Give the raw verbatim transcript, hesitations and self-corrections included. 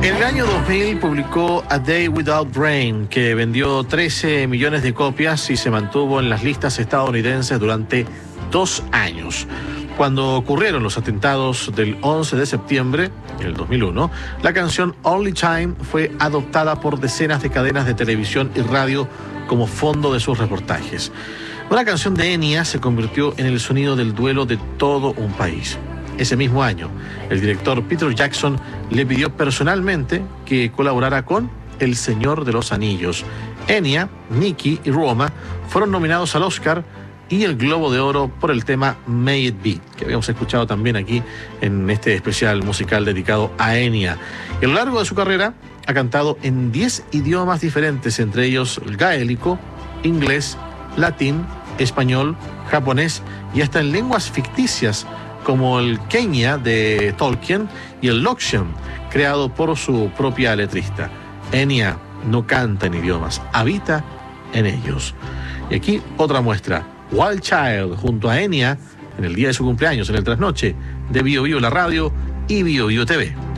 En el año dos mil publicó A Day Without Rain, que vendió trece millones de copias y se mantuvo en las listas estadounidenses durante dos años. Cuando ocurrieron los atentados del once de septiembre, en el dos mil uno, la canción Only Time fue adoptada por decenas de cadenas de televisión y radio como fondo de sus reportajes. Una canción de Enya se convirtió en el sonido del duelo de todo un país. Ese mismo año, el director Peter Jackson le pidió personalmente que colaborara con El Señor de los Anillos. Enya, Nicky y Roma fueron nominados al Oscar y el Globo de Oro por el tema May It Be, que habíamos escuchado también aquí en este especial musical dedicado a Enya. Y a lo largo de su carrera ha cantado en diez idiomas diferentes, entre ellos el gaélico, inglés, latín, español, japonés y hasta en lenguas ficticias como el Quenya de Tolkien y el Loxian, creado por su propia letrista. Enya no canta en idiomas, habita en ellos. Y aquí otra muestra, Wild Child junto a Enya en el día de su cumpleaños, en el trasnoche de Bio Bio la radio y Bio Bio T V.